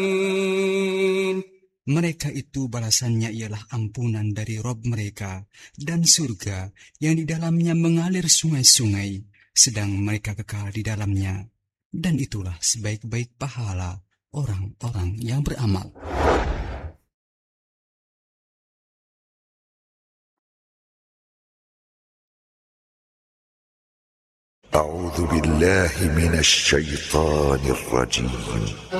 Mereka itu balasannya ialah ampunan dari Rob mereka dan surga yang di dalamnya mengalir sungai-sungai, sedang mereka kekal di dalamnya. Dan itulah sebaik-baik pahala orang-orang yang beramal. أعوذ بالله من الشيطان الرجيم